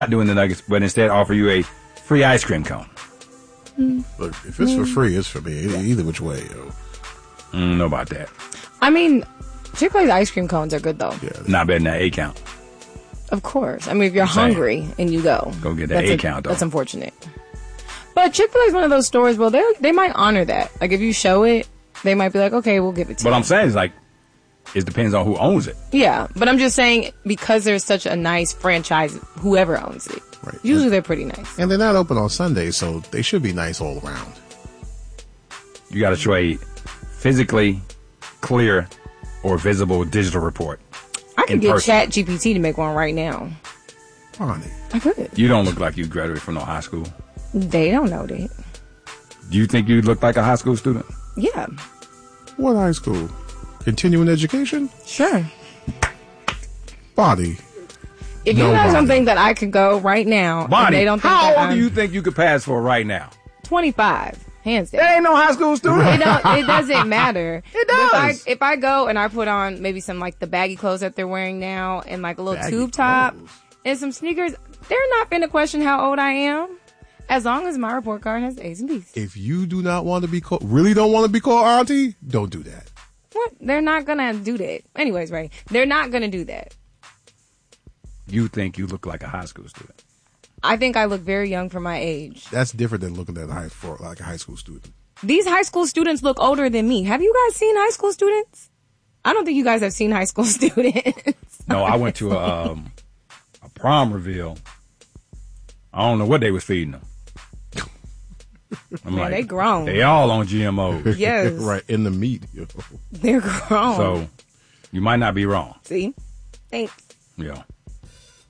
doing the nuggets, but instead offer you a free ice cream cone. Look, if it's for free, it's for me. Either which way, yo. Don't know about that. I mean, Chick-fil-A's ice cream cones are good, though. Yeah, Not better than that 8 count. Of course. I mean, if you're hungry and you go. Go get that 8 count, though. That's unfortunate. But Chick-fil-A is one of those stores, well, they might honor that. Like, if you show it, they might be like, okay, we'll give it to you. What I'm saying is, like, it depends on who owns it. Yeah, but I'm just saying, because there's such a nice franchise, whoever owns it, Right. usually they're pretty nice. And they're not open on Sundays, so they should be nice all around. You got to show a physically clear or visible digital report. I could in get person. ChatGPT to make one right now. Bonnie. I could. You don't look like you graduated from no high school. They don't know that. Do you think you look like a high school student? Yeah, What high school? Continuing education? sure. Bonnie. If you No, guys don't Bonnie. think that I could go right now, and Bonnie, they don't think how that old I'm do you think you could pass for right now? 25, hands down. There ain't no high school student. It doesn't matter. It does. If I go and I put on maybe some like the baggy clothes that they're wearing now and like a little Baggy tube top clothes. and some sneakers, they're not finna question how old I am. As long as my report card has A's and B's. If you do not want to be called, really don't want to be called auntie, don't do that. What? They're not gonna do that. Anyways, Ray, they're not gonna do that. You think you look like a high school student. I think I look very young for my age. That's different than looking at like a high school student. These high school students look older than me. Have you guys seen high school students? I don't think you guys have seen high school students. No, I went to a prom reveal. I don't know what they was feeding them. I'm Man, they grown. They all on GMOs. Yes. Right, in the meat. Yo. They're grown. So you might not be wrong. See? Thanks. Yeah.